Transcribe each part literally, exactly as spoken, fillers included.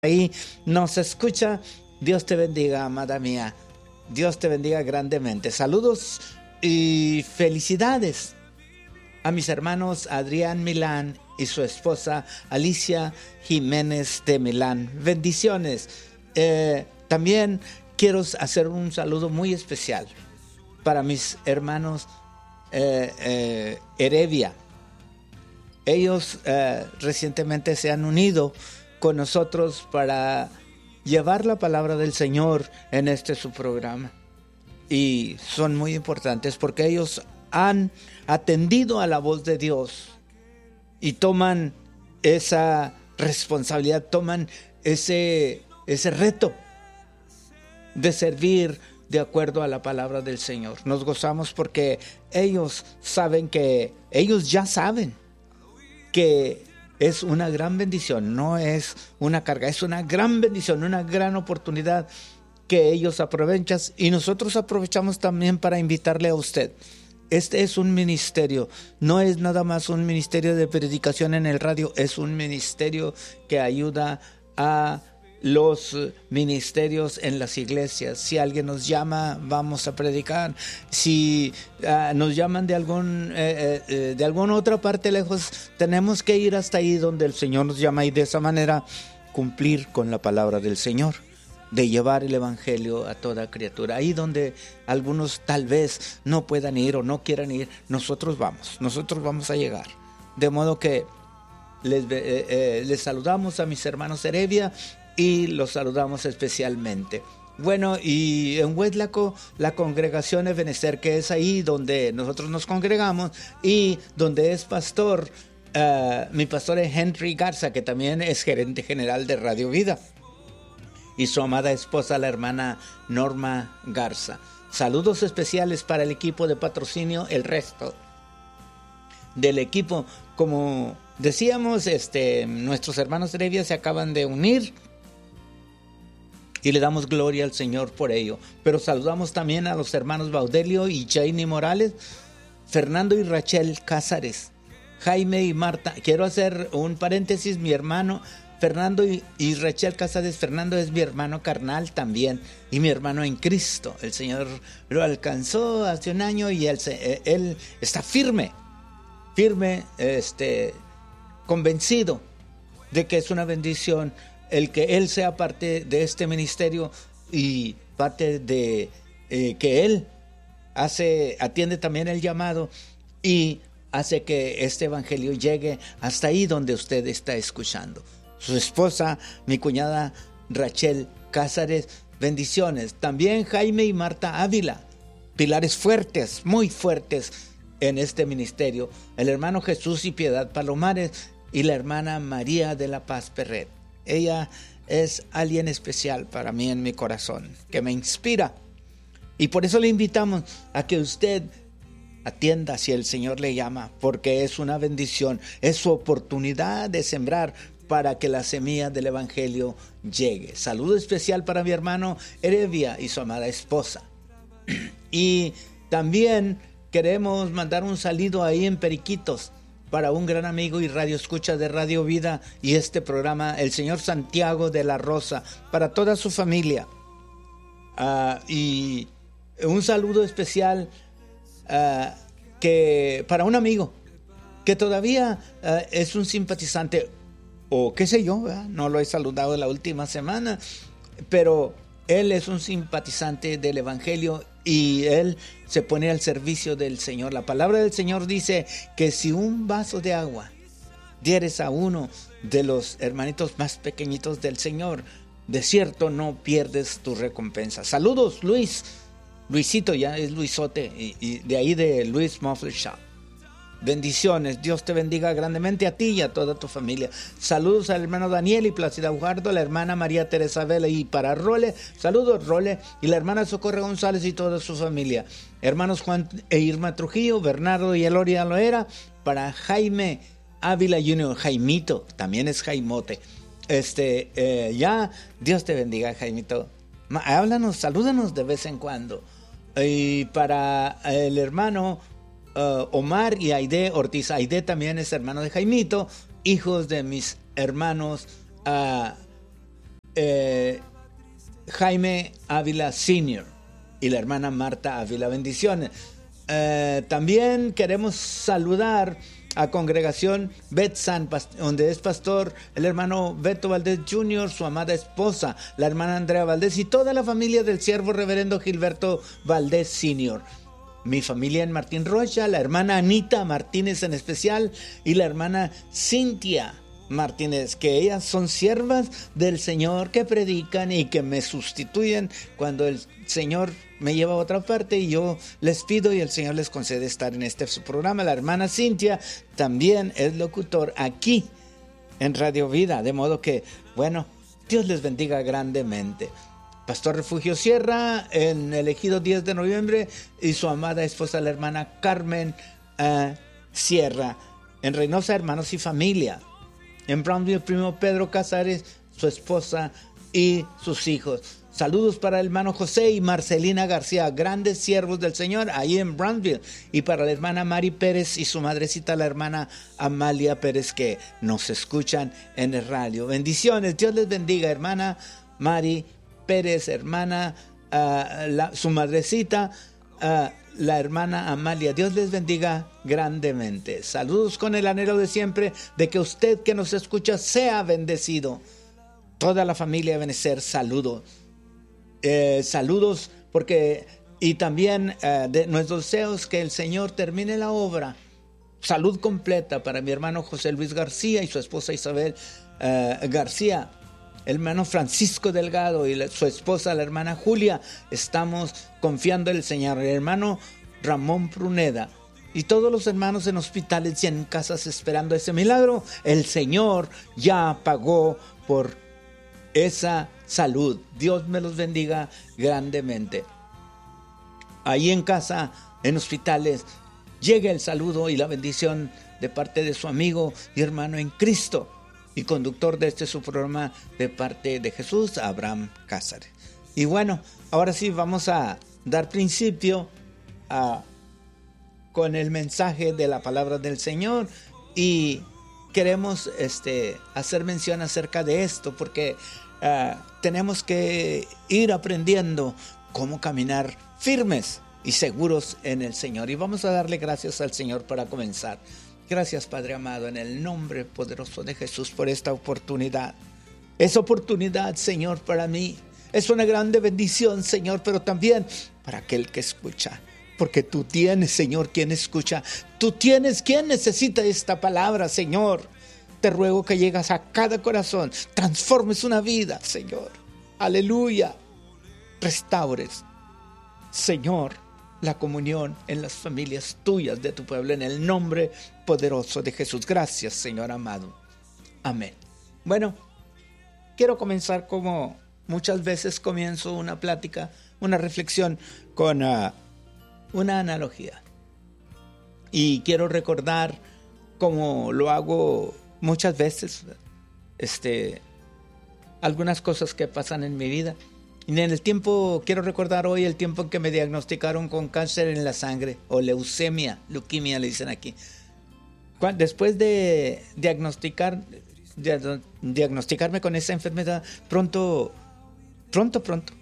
ahí nos escucha. Dios te bendiga, amada mía. Dios te bendiga grandemente. Saludos y felicidades a mis hermanos Adrián Milán y su esposa Alicia Jiménez de Milán. Bendiciones. Eh, también quiero hacer un saludo muy especial para mis hermanos eh, eh, Heredia. Ellos eh, recientemente se han unido con nosotros para llevar la palabra del Señor en este su programa. Y son muy importantes porque ellos han atendido a la voz de Dios y toman esa responsabilidad, toman ese, ese reto de servir de acuerdo a la palabra del Señor. Nos gozamos porque ellos saben que, ellos ya saben que es una gran bendición, no es una carga, es una gran bendición, una gran oportunidad que ellos aprovechan y nosotros aprovechamos también para invitarle a usted. Este es un ministerio, no es nada más un ministerio de predicación en el radio, es un ministerio que ayuda a los ministerios en las iglesias. Si alguien nos llama, vamos a predicar. Si uh, nos llaman de algún eh, eh, de alguna otra parte lejos, tenemos que ir hasta ahí donde el Señor nos llama y de esa manera cumplir con la palabra del Señor, de llevar el evangelio a toda criatura. Ahí donde algunos tal vez no puedan ir o no quieran ir, nosotros vamos, nosotros vamos a llegar. De modo que les, eh, eh, les saludamos a mis hermanos Heredia y los saludamos especialmente. Bueno, y en Huetlaco, la congregación Ebenezer, que es ahí donde nosotros nos congregamos y donde es pastor, uh, mi pastor es Henry Garza, que también es gerente general de Radio Vida, y su amada esposa, la hermana Norma Garza. Saludos especiales para el equipo de patrocinio, el resto del equipo. Como decíamos, este, nuestros hermanos de Heredia se acaban de unir y le damos gloria al Señor por ello. Pero saludamos también a los hermanos Baudelio y Janie Morales, Fernando y Rachel Cázares, Jaime y Marta. Quiero hacer un paréntesis, mi hermano Fernando y, y Rachel Cázares. Fernando es mi hermano carnal también y mi hermano en Cristo. El Señor lo alcanzó hace un año y él, se, él está firme, firme, este, convencido de que es una bendición el que él sea parte de este ministerio y parte de eh, que él hace, atiende también el llamado y hace que este evangelio llegue hasta ahí donde usted está escuchando. Su esposa, mi cuñada Rachel Cázares, bendiciones. También Jaime y Marta Ávila, pilares fuertes, muy fuertes en este ministerio. El hermano Jesús y Piedad Palomares y la hermana María de la Paz Perret. Ella es alguien especial para mí en mi corazón, que me inspira. Y por eso le invitamos a que usted atienda si el Señor le llama, porque es una bendición, es su oportunidad de sembrar para que la semilla del evangelio llegue. Saludo especial para mi hermano Heredia y su amada esposa. Y también queremos mandar un saludo ahí en Periquitos para un gran amigo y radio escucha de Radio Vida y este programa, el señor Santiago de la Rosa, para toda su familia. Uh, y un saludo especial uh, que para un amigo que todavía uh, es un simpatizante, o qué sé yo, ¿verdad? No lo he saludado la última semana, pero él es un simpatizante del evangelio y él se pone al servicio del Señor. La palabra del Señor dice que si un vaso de agua dieres a uno de los hermanitos más pequeñitos del Señor, de cierto no pierdes tu recompensa. Saludos, Luis. Luisito, ya es Luisote, y, y de ahí de Luis Muffler Shop. Bendiciones, Dios te bendiga grandemente a ti y a toda tu familia. Saludos al hermano Daniel y Plácida Ujardo, a la hermana María Teresa Vela y para Role, saludos Role y la hermana Socorro González y toda su familia. Hermanos Juan e Irma Trujillo, Bernardo y Eloria Loera, para Jaime Ávila junior, Jaimito, también es Jaimote. Este, eh, ya, Dios te bendiga, Jaimito. Háblanos, salúdanos de vez en cuando. Y para el hermano Uh, Omar y Aide Ortiz. Aide también es hermano de Jaimito, hijos de mis hermanos uh, eh, Jaime Ávila senior y la hermana Marta Ávila. Bendiciones. Eh, también queremos saludar a Congregación Betsan, donde es pastor el hermano Beto Valdés junior, su amada esposa, la hermana Andrea Valdés y toda la familia del siervo reverendo Gilberto Valdés senior. Mi familia en Martín Rocha, la hermana Anita Martínez en especial y la hermana Cintia Martínez, que ellas son siervas del Señor que predican y que me sustituyen cuando el Señor me lleva a otra parte y yo les pido y el Señor les concede estar en este su programa. La hermana Cintia también es locutor aquí en Radio Vida, de modo que, bueno, Dios les bendiga grandemente. Pastor Refugio Sierra en el Ejido diez de noviembre y su amada esposa la hermana Carmen uh, Sierra en Reynosa, hermanos y familia. En Brownsville, primo Pedro Casares, su esposa y sus hijos. Saludos para el hermano José y Marcelina García, grandes siervos del Señor, ahí en Brownsville. Y para la hermana Mari Pérez y su madrecita, la hermana Amalia Pérez, que nos escuchan en el radio. Bendiciones, Dios les bendiga, hermana Mari Pérez, hermana, uh, la, su madrecita, uh, la hermana Amalia. Dios les bendiga grandemente. Saludos con el anhelo de siempre de que usted que nos escucha sea bendecido. Toda la familia debe ser saludos. Eh, saludos porque y también uh, de nuestros deseos que el Señor termine la obra. Salud completa para mi hermano José Luis García y su esposa Isabel uh, García. El hermano Francisco Delgado y la, su esposa, la hermana Julia, estamos confiando en el Señor. El hermano Ramón Pruneda y todos los hermanos en hospitales y en casas esperando ese milagro. El Señor ya pagó por esa salud. Dios me los bendiga grandemente. Ahí en casa, en hospitales, llega el saludo y la bendición de parte de su amigo y hermano en Cristo y conductor de este su programa de parte de Jesús, Abraham Cázares. Y bueno, ahora sí vamos a dar principio a, con el mensaje de la palabra del Señor y queremos este, hacer mención acerca de esto porque uh, tenemos que ir aprendiendo cómo caminar firmes y seguros en el Señor. Y vamos a darle gracias al Señor para comenzar. Gracias, Padre amado, en el nombre poderoso de Jesús por esta oportunidad. Es oportunidad, Señor, para mí. Es una grande bendición, Señor, pero también para aquel que escucha. Porque tú tienes, Señor, quien escucha. Tú tienes quien necesita esta palabra, Señor. Te ruego que llegues a cada corazón. Transformes una vida, Señor. Aleluya. Restaures, Señor, la comunión en las familias tuyas de tu pueblo, en el nombre poderoso de Jesús. Gracias, Señor amado. Amén. Bueno, quiero comenzar como muchas veces comienzo una plática, una reflexión con uh, una analogía. Y quiero recordar, como lo hago muchas veces, este, algunas cosas que pasan en mi vida. Y en el tiempo, quiero recordar hoy el tiempo en que me diagnosticaron con cáncer en la sangre, o leucemia, leuquimia le dicen aquí. Después de diagnosticar, de, diagnosticarme con esa enfermedad, pronto, pronto, pronto,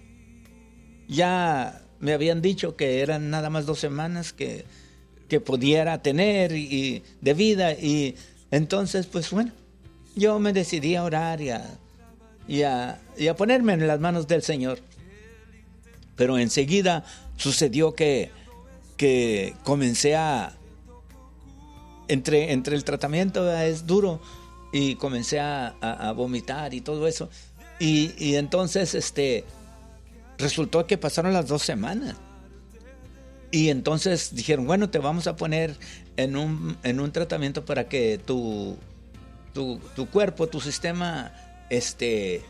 ya me habían dicho que eran nada más dos semanas que, que pudiera tener y, y de vida. Y entonces, pues bueno, yo me decidí a orar y a... Y a, y a ponerme en las manos del Señor. Pero enseguida sucedió que, que comencé a... Entre, entre el tratamiento es duro y comencé a, a, a vomitar y todo eso. Y, y entonces este, resultó que pasaron las dos semanas. Y entonces dijeron, bueno, te vamos a poner en un, en un tratamiento para que tu, tu, tu cuerpo, tu sistema... este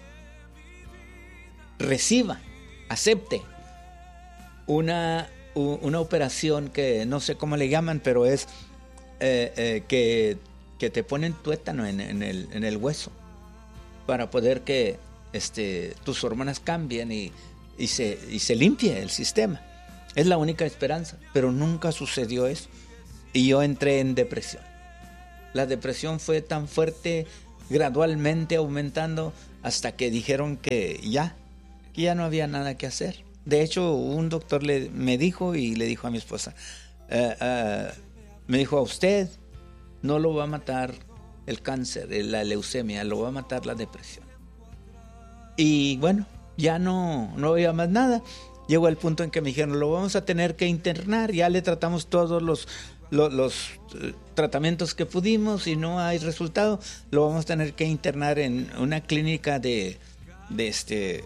reciba, acepte una, una operación que no sé cómo le llaman, pero es eh, eh, que, que te ponen tuétano en, en, el, en el hueso para poder que este, tus hormonas cambien y, y, se, y se limpie el sistema. Es la única esperanza, pero nunca sucedió eso y yo entré en depresión. La depresión fue tan fuerte gradualmente aumentando hasta que dijeron que ya, que ya no había nada que hacer. De hecho, un doctor le, me dijo y le dijo a mi esposa, uh, uh, me dijo, a usted no lo va a matar el cáncer, la leucemia, lo va a matar la depresión. Y bueno, ya no, no había más nada. Llegó el punto en que me dijeron, lo vamos a tener que internar, ya le tratamos todos los, los, los uh, tratamientos que pudimos y no hay resultado, lo vamos a tener que internar en una clínica de, de este,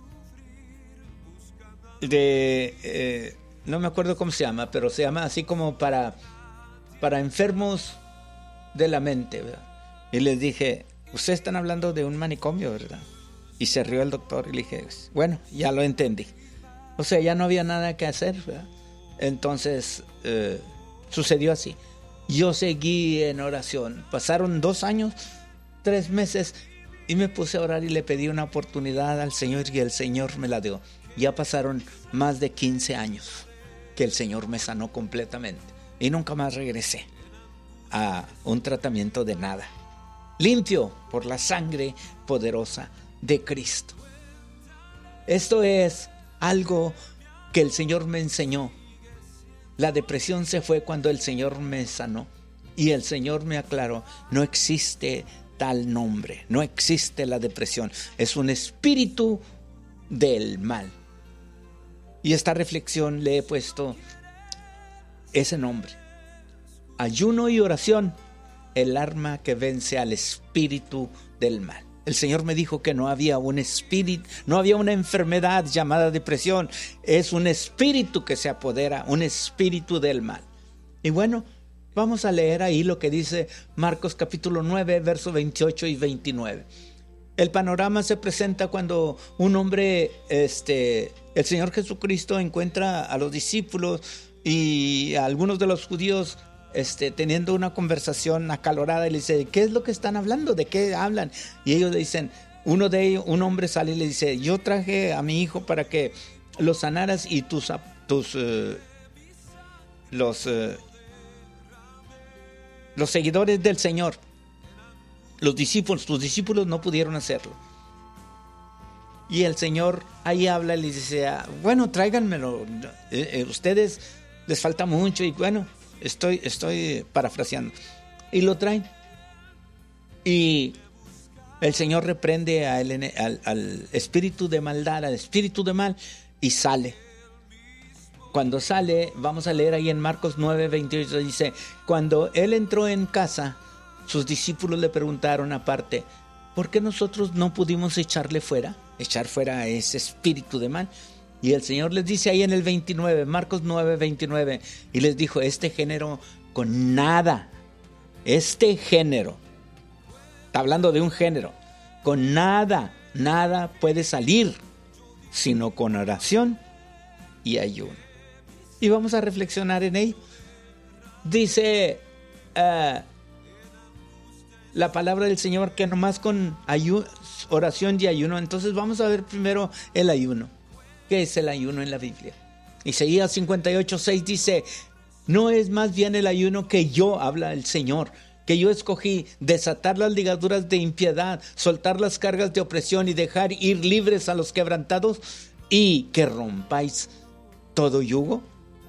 de, eh, no me acuerdo cómo se llama, pero se llama así como para, para enfermos de la mente, ¿verdad? Y les dije, ustedes están hablando de un manicomio, ¿verdad? Y se rió el doctor y le dije, bueno, ya lo entendí. O sea, ya no había nada que hacer, ¿verdad? Entonces, eh, sucedió así. Yo seguí en oración. Pasaron dos años, tres meses, y me puse a orar y le pedí una oportunidad al Señor y el Señor me la dio. Ya pasaron más de quince años que el Señor me sanó completamente. Y nunca más regresé a un tratamiento de nada. Limpio por la sangre poderosa de Cristo. Esto es algo que el Señor me enseñó. La depresión se fue cuando el Señor me sanó y el Señor me aclaró, no existe tal nombre, no existe la depresión, es un espíritu del mal. Y esta reflexión le he puesto ese nombre: ayuno y oración, el arma que vence al espíritu del mal. El Señor me dijo que no había un espíritu, no había una enfermedad llamada depresión. Es un espíritu que se apodera, un espíritu del mal. Y bueno, vamos a leer ahí lo que dice Marcos capítulo nueve, versos veintiocho y veintinueve. El panorama se presenta cuando un hombre, este, el Señor Jesucristo encuentra a los discípulos y a algunos de los judíos Este, teniendo una conversación acalorada, y le dice, ¿qué es lo que están hablando? ¿De qué hablan? Y ellos le dicen, uno de ellos, un hombre sale y le dice, yo traje a mi hijo para que lo sanaras y tus, tus uh, los, uh, los seguidores del Señor, los discípulos, tus discípulos no pudieron hacerlo. Y el Señor ahí habla y le dice, bueno, tráiganmelo, eh, eh, ustedes les falta mucho, y bueno, Estoy, estoy parafraseando. Y lo traen. Y el Señor reprende a él, al, al espíritu de maldad, al espíritu de mal, y sale. Cuando sale, vamos a leer ahí en Marcos nueve, veintiocho, dice, cuando él entró en casa, sus discípulos le preguntaron aparte, ¿por qué nosotros no pudimos echarle fuera? Echar fuera a ese espíritu de mal. Y el Señor les dice ahí en el veintinueve, Marcos nueve, veintinueve, y les dijo, este género con nada, este género, está hablando de un género, con nada, nada puede salir, sino con oración y ayuno. Y vamos a reflexionar en ello. Dice uh, la palabra del Señor que nomás con ayu- oración y ayuno. Entonces vamos a ver primero el ayuno. ¿Qué es el ayuno en la Biblia? Isaías cincuenta y ocho, seis dice, no es más bien el ayuno que yo, habla el Señor, que yo escogí, desatar las ligaduras de impiedad, soltar las cargas de opresión y dejar ir libres a los quebrantados, y que rompáis todo yugo.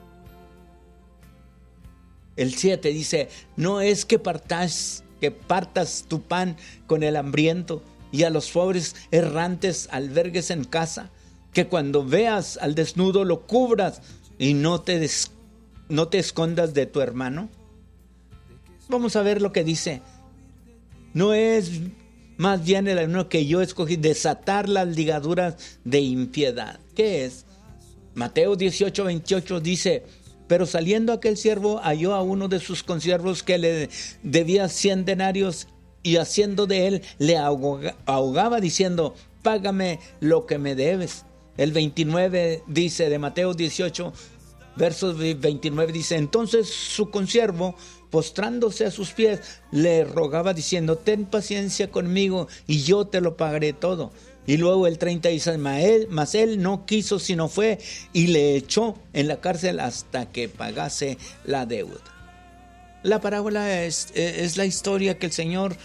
El siete dice, no es que partas, que partas tu pan con el hambriento y a los pobres errantes albergues en casa, que cuando veas al desnudo lo cubras y no te, des, no te escondas de tu hermano. Vamos a ver lo que dice. No es más bien el ayuno que yo escogí, desatar las ligaduras de impiedad. ¿Qué es? Mateo dieciocho, veintiocho dice, pero saliendo aquel siervo halló a uno de sus consiervos que le debía cien denarios, y haciendo de él le ahoga, ahogaba diciendo, págame lo que me debes. El veintinueve dice de Mateo dieciocho, versos veintinueve dice, entonces su consiervo, postrándose a sus pies, le rogaba diciendo, ten paciencia conmigo y yo te lo pagaré todo. Y luego el treinta dice, mas él no quiso, sino fue y le echó en la cárcel hasta que pagase la deuda. La parábola es, es la historia que el Señor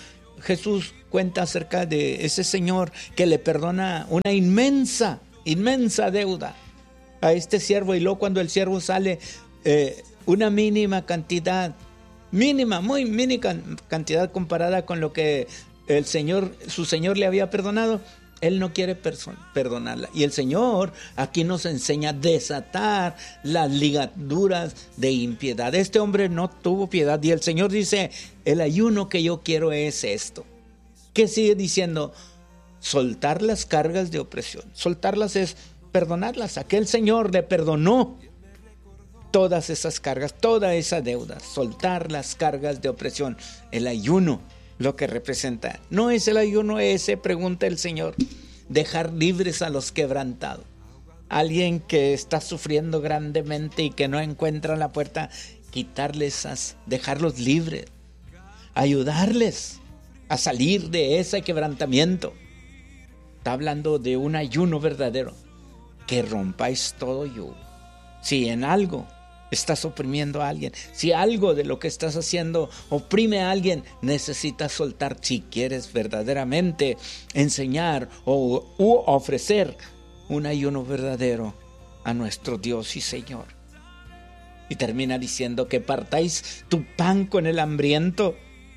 Jesús cuenta acerca de ese Señor que le perdona una inmensa, inmensa deuda a este siervo, y luego cuando el siervo sale, eh, una mínima cantidad, mínima, muy mínima cantidad comparada con lo que el Señor, su Señor le había perdonado, él no quiere perso- perdonarla. Y el Señor aquí nos enseña a desatar las ligaduras de impiedad. Este hombre no tuvo piedad y el Señor dice, el ayuno que yo quiero es esto. ¿Qué sigue diciendo? Soltar las cargas de opresión. Soltarlas es perdonarlas. Aquel Señor le perdonó todas esas cargas, toda esa deuda. Soltar las cargas de opresión. El ayuno, lo que representa. ¿No es el ayuno ese? Pregunta el Señor. Dejar libres a los quebrantados. Alguien que está sufriendo grandemente y que no encuentra la puerta, quitarles esas, dejarlos libres. Ayudarles a salir de ese quebrantamiento. Está hablando de un ayuno verdadero. Que rompáis todo yugo. Si en algo estás oprimiendo a alguien, si algo de lo que estás haciendo oprime a alguien, necesitas soltar si quieres verdaderamente enseñar o u ofrecer un ayuno verdadero a nuestro Dios y Señor. Y termina diciendo que partáis tu pan con el hambriento.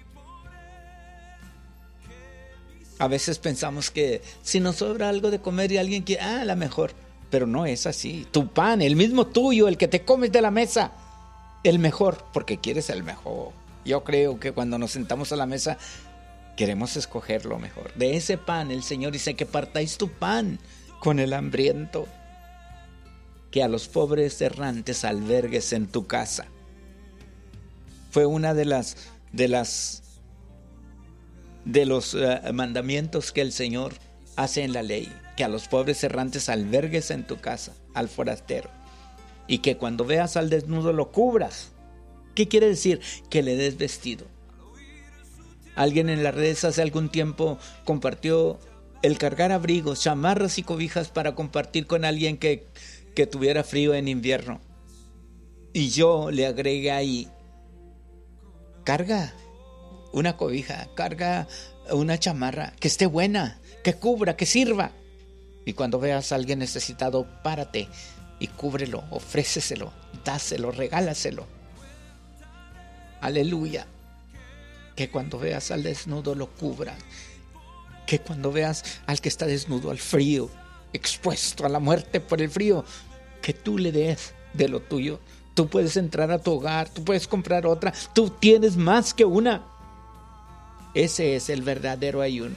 A veces pensamos que si nos sobra algo de comer y alguien quiere, ah, a lo mejor. Pero no es así. Tu pan, el mismo tuyo, el que te comes de la mesa, el mejor, porque quieres el mejor. Yo creo que cuando nos sentamos a la mesa, queremos escoger lo mejor. De ese pan, el Señor dice que partáis tu pan con el hambriento, que a los pobres errantes albergues en tu casa. Fue una de las, de las, de los uh, mandamientos que el Señor hace en la ley. Que a los pobres errantes albergues en tu casa, al forastero. Y que cuando veas al desnudo lo cubras. ¿Qué quiere decir? Que le des vestido. Alguien en las redes hace algún tiempo compartió el cargar abrigos, chamarras y cobijas para compartir con alguien que, que tuviera frío en invierno. Y yo le agregué ahí, carga una cobija, carga una chamarra, que esté buena, que cubra, que sirva. Y cuando veas a alguien necesitado, párate y cúbrelo, ofréceselo, dáselo, regálaselo. Aleluya. Que cuando veas al desnudo lo cubras. Que cuando veas al que está desnudo, al frío, expuesto a la muerte por el frío, que tú le des de lo tuyo. Tú puedes entrar a tu hogar, tú puedes comprar otra, tú tienes más que una. Ese es el verdadero ayuno.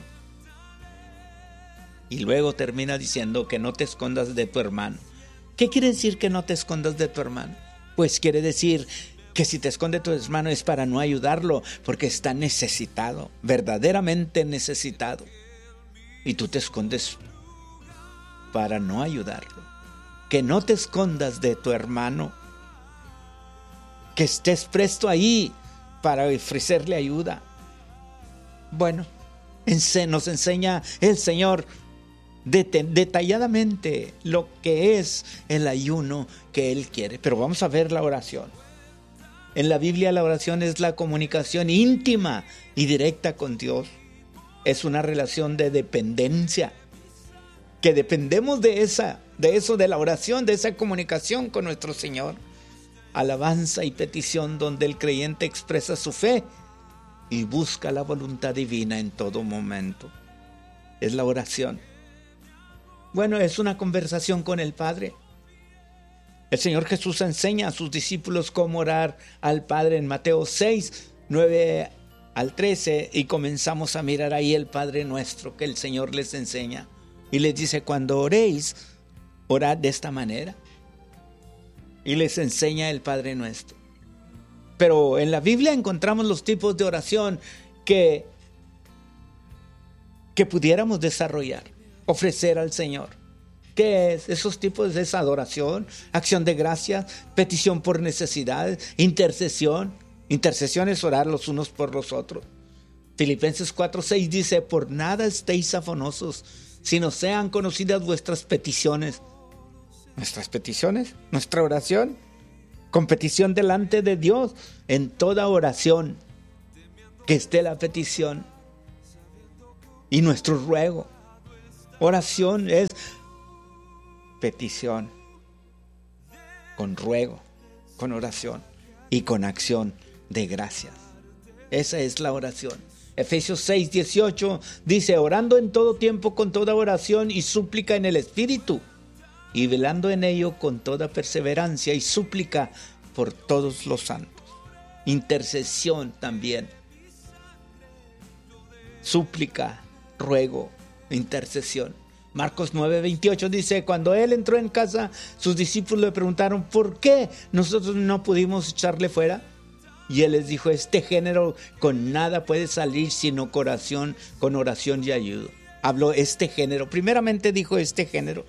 Y luego termina diciendo que no te escondas de tu hermano. ¿Qué quiere decir que no te escondas de tu hermano? Pues quiere decir que si te esconde tu hermano es para no ayudarlo, porque está necesitado, verdaderamente necesitado. Y tú te escondes para no ayudarlo. Que no te escondas de tu hermano. Que estés presto ahí para ofrecerle ayuda. Bueno, nos enseña el Señor detalladamente lo que es el ayuno que Él quiere. Pero vamos a ver la oración. En la Biblia la oración es la comunicación íntima y directa con Dios. Es una relación de dependencia. Que dependemos de esa, de eso, de la oración, de esa comunicación con nuestro Señor. Alabanza y petición donde el creyente expresa su fe y busca la voluntad divina en todo momento. Es la oración. Bueno, es una conversación con el Padre. El Señor Jesús enseña a sus discípulos cómo orar al Padre en Mateo seis, nueve al trece, y comenzamos a mirar ahí el Padre Nuestro que el Señor les enseña. Y les dice, cuando oréis, orad de esta manera. Y les enseña el Padre Nuestro. Pero en la Biblia encontramos los tipos de oración que, que pudiéramos desarrollar, ofrecer al Señor. ¿Qué es? Esos tipos es adoración, acción de gracias, petición por necesidades, intercesión. Intercesión es orar los unos por los otros. Filipenses cuatro seis dice, por nada estéis afanosos, sino sean conocidas vuestras peticiones. ¿Nuestras peticiones? ¿Nuestra oración? Con petición delante de Dios, en toda oración, que esté la petición. y nuestro ruego. Oración es petición, con ruego, con oración y con acción de gracias. Esa es la oración. Efesios seis, dieciocho dice: orando en todo tiempo con toda oración y súplica en el Espíritu, y velando en ello con toda perseverancia y súplica por todos los santos. Intercesión también. Súplica, ruego, intercesión. Marcos nueve, veintiocho dice: cuando él entró en casa, sus discípulos le preguntaron: ¿por qué nosotros no pudimos echarle fuera? Y él les dijo: este género con nada puede salir sino con oración, con oración y ayuda. Habló este género. Primeramente dijo este género.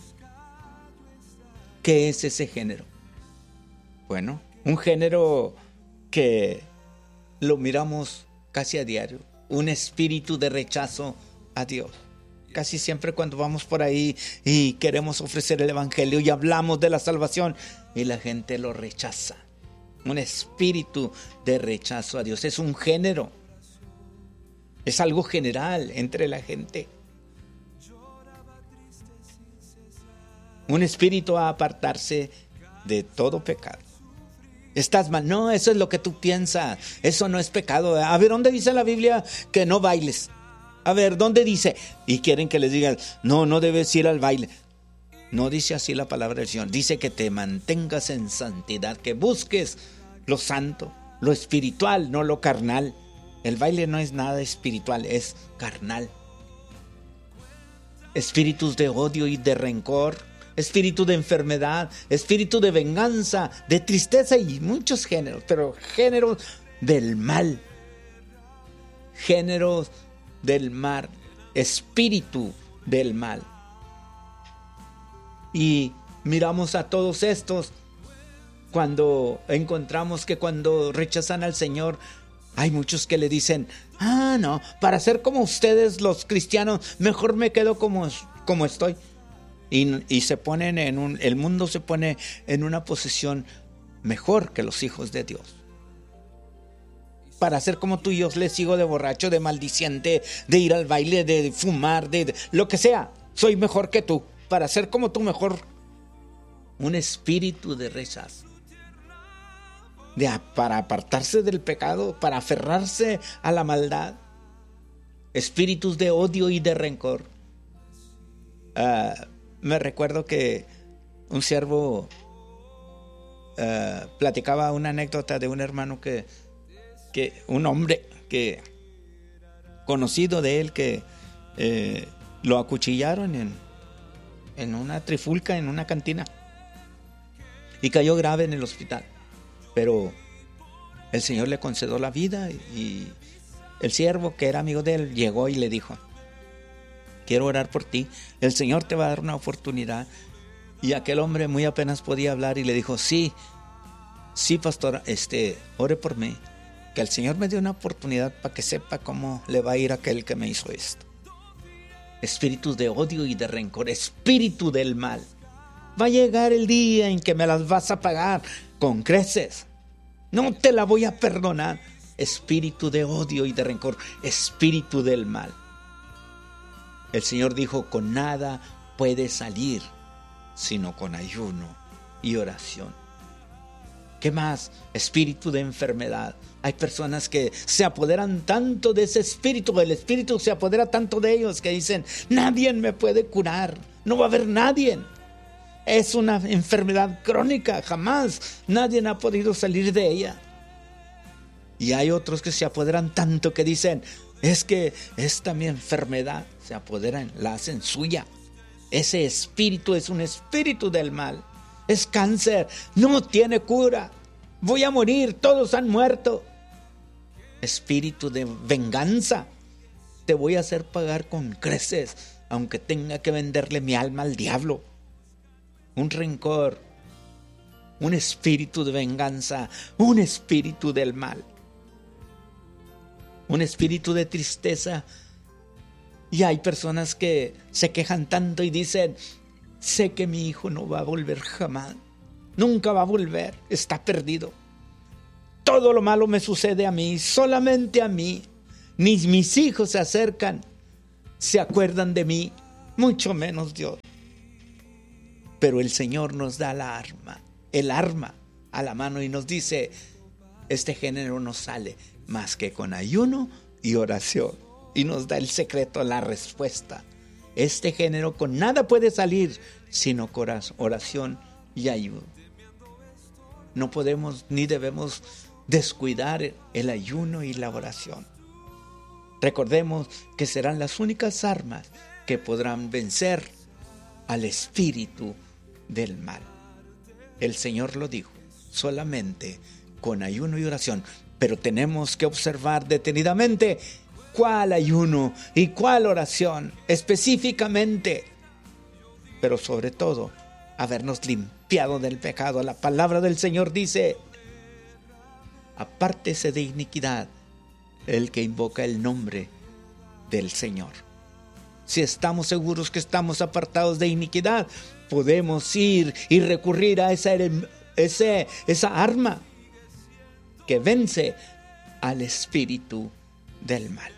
¿Qué es ese género? Bueno, un género que lo miramos casi a diario. Un espíritu de rechazo a Dios. Casi siempre cuando vamos por ahí y queremos ofrecer el evangelio y hablamos de la salvación y la gente lo rechaza. Un espíritu de rechazo a Dios. Es un género. Es algo general entre la gente. Un espíritu a apartarse de todo pecado. Estás mal. No, eso es lo que tú piensas. Eso no es pecado. A ver, ¿dónde dice la Biblia que no bailes? A ver, ¿dónde dice? Y quieren que les digan: no, no debes ir al baile. No dice así la palabra del Señor. Dice que te mantengas en santidad, que busques lo santo, lo espiritual, no lo carnal. El baile no es nada espiritual, es carnal. Espíritus de odio y de rencor, espíritu de enfermedad, espíritu de venganza, de tristeza y muchos géneros, pero géneros del mal. Géneros del mal, espíritu del mal. Y miramos a todos estos cuando encontramos que cuando rechazan al Señor, hay muchos que le dicen: ah, no, para ser como ustedes los cristianos, mejor me quedo como, como estoy. Y, y se ponen en un, el mundo se pone en una posición mejor que los hijos de Dios. Para ser como tú, yo les sigo de borracho, de maldiciente, de ir al baile, de fumar, de, de lo que sea. Soy mejor que tú. Para ser como tú, mejor. Un espíritu de rechazo. De, para apartarse del pecado, para aferrarse a la maldad. Espíritus de odio y de rencor. Uh, me recuerdo que un siervo uh, platicaba una anécdota de un hermano que, que un hombre que conocido de él que eh, lo acuchillaron en, en una trifulca, en una cantina, y cayó grave en el hospital. Pero el Señor le concedió la vida y el siervo, que era amigo de él, llegó y le dijo: quiero orar por ti, el Señor te va a dar una oportunidad. Y aquel hombre muy apenas podía hablar y le dijo: sí, sí, pastor, este, ore por mí, que el Señor me dio una oportunidad para que sepa cómo le va a ir a aquel que me hizo esto. Espíritus de odio y de rencor, espíritu del mal. Va a llegar el día en que me las vas a pagar con creces. No te la voy a perdonar. Espíritu de odio y de rencor, espíritu del mal. El Señor dijo: con nada puede salir sino con ayuno y oración. ¿Qué más? Espíritu de enfermedad. Hay personas que se apoderan tanto de ese espíritu, el espíritu se apodera tanto de ellos que dicen: nadie me puede curar, no va a haber nadie. Es una enfermedad crónica, jamás nadie ha podido salir de ella. Y hay otros que se apoderan tanto que dicen: es que esta mi enfermedad, se apoderan, la hacen suya. Ese espíritu es un espíritu del mal. Es cáncer, no tiene cura. Voy a morir, todos han muerto. Espíritu de venganza. Te voy a hacer pagar con creces, aunque tenga que venderle mi alma al diablo. Un rencor, un espíritu de venganza, un espíritu del mal. Un espíritu de tristeza. Y hay personas que se quejan tanto y dicen: sé que mi hijo no va a volver jamás. Nunca va a volver, está perdido. Todo lo malo me sucede a mí, solamente a mí. Ni mis hijos se acercan se acuerdan de mí, mucho menos Dios. Pero el Señor nos da la arma, el arma a la mano y nos dice, este género no sale más que con ayuno y oración. Y nos da el secreto, la respuesta. Este género con nada puede salir sino oración y ayuno. No podemos ni debemos descuidar el ayuno y la oración. Recordemos que serán las únicas armas que podrán vencer al espíritu del mal. El Señor lo dijo, solamente con ayuno y oración. Pero tenemos que observar detenidamente cuál ayuno y cuál oración específicamente. Pero sobre todo, habernos limpiado del pecado. La palabra del Señor dice, apártese de iniquidad el que invoca el nombre del Señor. Si estamos seguros que estamos apartados de iniquidad, podemos ir y recurrir a esa, ese, esa arma que vence al espíritu del mal.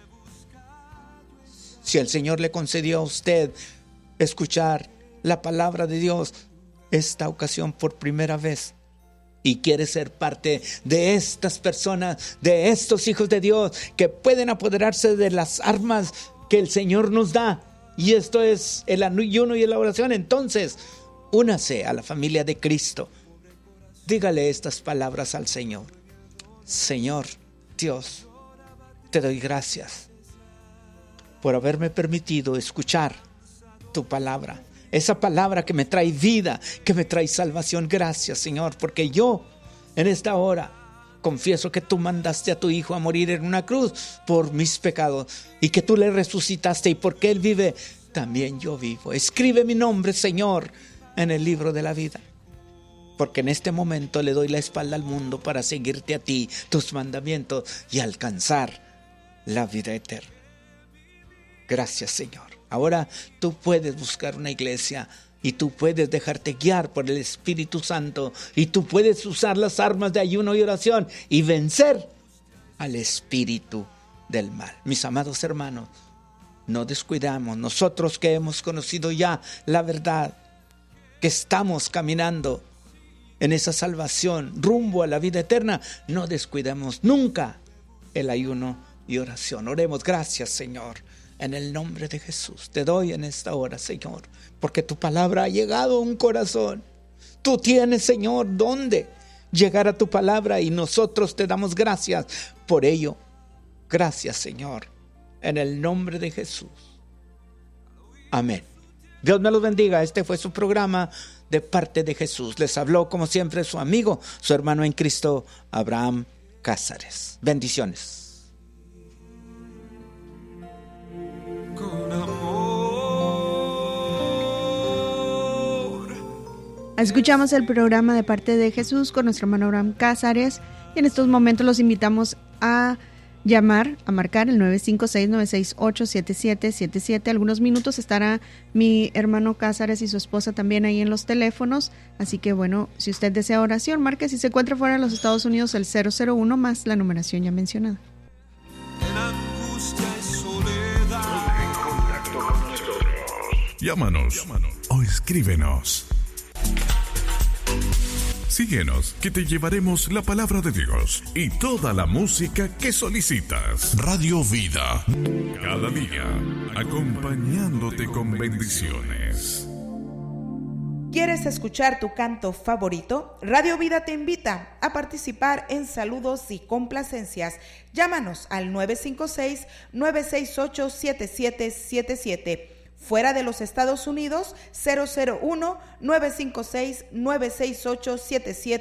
Si el Señor le concedió a usted escuchar la palabra de Dios esta ocasión por primera vez y quiere ser parte de estas personas, de estos hijos de Dios que pueden apoderarse de las armas que el Señor nos da, y esto es el ayuno y la oración, entonces únase a la familia de Cristo. Dígale estas palabras al Señor. Señor Dios, te doy gracias por haberme permitido escuchar tu palabra. Esa palabra que me trae vida, que me trae salvación. Gracias, Señor, porque yo en esta hora confieso que tú mandaste a tu Hijo a morir en una cruz por mis pecados y que tú le resucitaste, y porque Él vive, también yo vivo. Escribe mi nombre, Señor, en el libro de la vida. Porque en este momento le doy la espalda al mundo para seguirte a ti, tus mandamientos, y alcanzar la vida eterna. Gracias, Señor. Ahora tú puedes buscar una iglesia y tú puedes dejarte guiar por el Espíritu Santo, y tú puedes usar las armas de ayuno y oración y vencer al espíritu del mal. Mis amados hermanos, no descuidamos, nosotros que hemos conocido ya la verdad, que estamos caminando en esa salvación rumbo a la vida eterna, no descuidemos nunca el ayuno y oración. Oremos. Gracias, Señor. En el nombre de Jesús, te doy en esta hora, Señor, porque tu palabra ha llegado a un corazón. Tú tienes, Señor, dónde llegar a tu palabra, y nosotros te damos gracias por ello. Gracias, Señor, en el nombre de Jesús. Amén. Dios me los bendiga. Este fue su programa De Parte de Jesús. Les habló, como siempre, su amigo, su hermano en Cristo, Abraham Cázares. Bendiciones. Escuchamos el programa De Parte de Jesús con nuestro hermano Abraham Cázares, y en estos momentos los invitamos a llamar, a marcar el nueve cinco seis, nueve seis ocho, siete siete siete siete. Algunos minutos estará mi hermano Cázares y su esposa también ahí en los teléfonos, así que bueno, si usted desea oración, marque. Si se encuentra fuera de los Estados Unidos, el cero cero uno más la numeración ya mencionada. Llámanos, Llámanos o escríbenos. Síguenos, que te llevaremos la palabra de Dios y toda la música que solicitas. Radio Vida, cada día acompañándote con bendiciones. ¿Quieres escuchar tu canto favorito? Radio Vida te invita a participar en saludos y complacencias. Llámanos al nueve cinco seis, nueve seis ocho, siete siete siete siete. Fuera de los Estados Unidos, cero cero uno, nueve cinco seis, nueve seis ocho, siete siete